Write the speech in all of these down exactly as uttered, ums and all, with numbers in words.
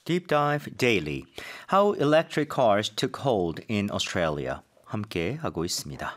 Deep Dive Daily. How electric cars took hold in Australia. 함께 하고 있습니다.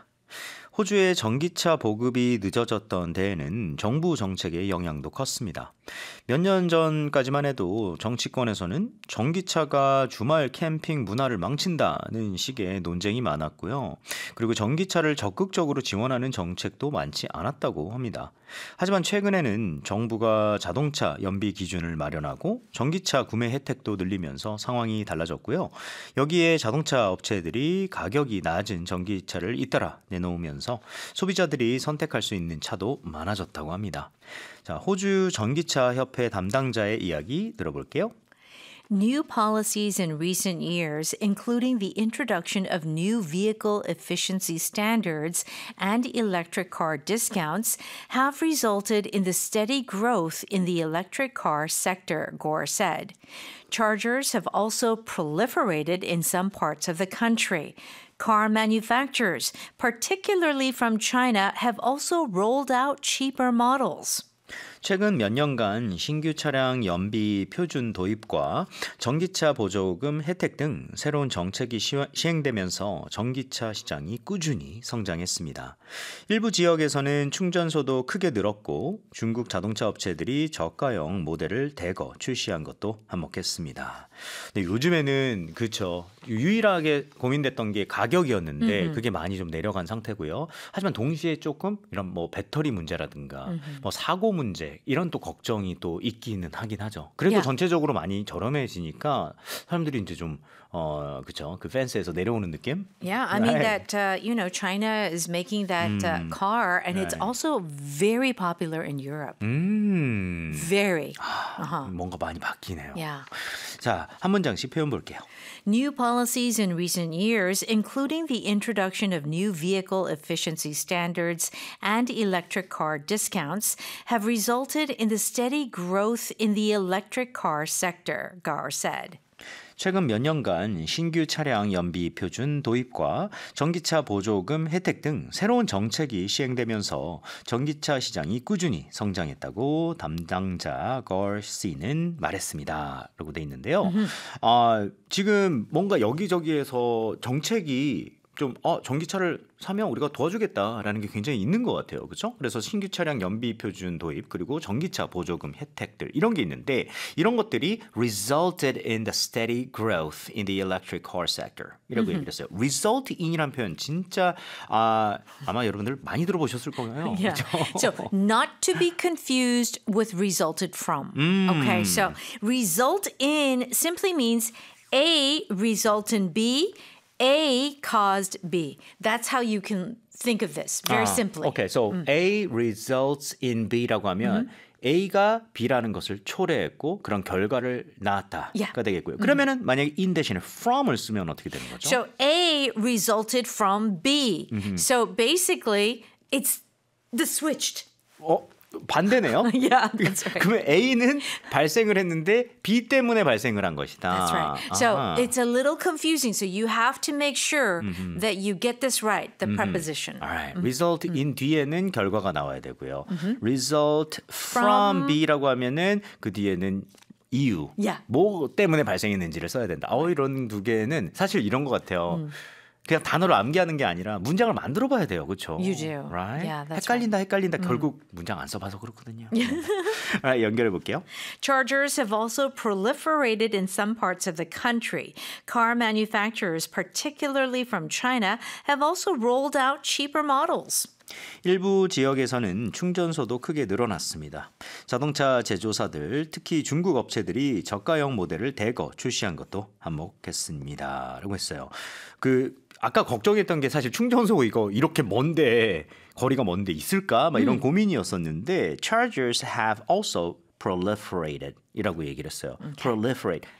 호주의 전기차 보급이 늦어졌던 데에는 정부 정책의 영향도 컸습니다. 몇 년 전까지만 해도 정치권에서는 전기차가 주말 캠핑 문화를 망친다는 식의 논쟁이 많았고요. 그리고 전기차를 적극적으로 지원하는 정책도 많지 않았다고 합니다. 하지만 최근에는 정부가 자동차 연비 기준을 마련하고 전기차 구매 혜택도 늘리면서 상황이 달라졌고요. 여기에 자동차 업체들이 가격이 낮은 전기차를 잇따라 내놓으면서 소비자들이 선택할 수 있는 차도 많아졌다고 합니다. 자, 호주 전기차 협회 담당자의 이야기 들어볼게요. New policies in recent years, including the introduction of new vehicle efficiency standards and electric car discounts, have resulted in the steady growth in the electric car sector, Gore said. Chargers have also proliferated in some parts of the country. Car manufacturers, particularly from China, have also rolled out cheaper models. 최근 몇 년간 신규 차량 연비 표준 도입과 전기차 보조금 혜택 등 새로운 정책이 시행되면서 전기차 시장이 꾸준히 성장했습니다. 일부 지역에서는 충전소도 크게 늘었고 중국 자동차 업체들이 저가형 모델을 대거 출시한 것도 한몫했습니다. 근데 요즘에는 그렇죠. 유일하게 고민됐던 게 가격이었는데 음흠. 그게 많이 좀 내려간 상태고요. 하지만 동시에 조금 이런 뭐 배터리 문제라든가 음흠. 뭐 사고 문제 이런 또 걱정이 또 있기는 하긴 하죠. 그래도 yeah. 전체적으로 많이 저렴해지니까 사람들이 이제 좀 어, 그렇죠. 그 펜스에서 내려오는 느낌? Yeah, I mean that uh, you know China is making that 음, uh, car and right. it's also very popular in Europe. 음. Very. Uh-huh. 뭔가 많이 바뀌네요. Yeah. 자, 한 문장씩 표현 볼게요. New policies in recent years, including the introduction of new vehicle efficiency standards and electric car discounts, have resulted in the steady growth in the electric car sector, Gar said. 최근 몇 년간 신규 차량 연비 표준 도입과 전기차 보조금 혜택 등 새로운 정책이 시행되면서 전기차 시장이 꾸준히 성장했다고 담당자 걸 씨는 말했습니다. 라고 돼 있는데요. 아, 지금 뭔가 여기저기에서 정책이 좀 어, 전기차를 사면 우리가 도와주겠다라는 게 굉장히 있는 것 같아요. 그렇죠? 그래서 신규 차량 연비 표준 도입 그리고 전기차 보조금 혜택들 이런 게 있는데 이런 것들이 resulted in the steady growth in the electric car sector 이라고 얘기를 했어요. result in이란 표현 진짜 아, 아마 여러분들 많이 들어보셨을 거예요. Yeah. 그렇죠? So not to be confused with resulted from. 음. Okay, so result in simply means A result in B. A caused B. That's how you can think of this very 아, simply. Okay, so 음. A results in B라고 하면 음. A가 B라는 것을 초래했고 그런 결과를 낳았다가 yeah. 되겠고요. 그러면은 만약에 in 대신에 from을 쓰면 어떻게 되는 거죠? So A resulted from B. Mm-hmm. So basically, it's the switched. 어? 반대네요. Yeah, that's right. 그러면 A는 발생을 했는데 B 때문에 발생을 한 것이다. That's right. So 아하. It's a little confusing. So you have to make sure mm-hmm. that you get this right, the mm-hmm. preposition. All right. Mm-hmm. Result in 뒤에는 결과가 나와야 되고요. Mm-hmm. Result from, from B라고 하면은 그 뒤에는 이유, yeah. 뭐 때문에 발생했는지를 써야 된다. 어, 이런 두 개는 사실 이런 것 같아요. 음. 그냥 단어로 암기하는 게 아니라 문장을 만들어봐야 돼요, 그렇죠? You do. Right? Yeah, that's 헷갈린다, right. 헷갈린다. 음. 결국 문장 안 써봐서 그렇거든요. right, 연결해 볼게요. Chargers have also proliferated in some parts of the country. Car manufacturers, particularly from China, have also rolled out cheaper models. 일부 지역에서는 충전소도 크게 늘어났습니다. 자동차 제조사들, 특히 중국 업체들이 저가형 모델을 대거 출시한 것도 한몫했습니다. 라고 했어요. 그 아까 걱정했던 게 사실 충전소 이거 이렇게 먼데 거리가 먼데 있을까? 막 이런 음. 고민이었었는데 Chargers have also proliferated 이라고 얘기를 했어요. Okay. Proliferate.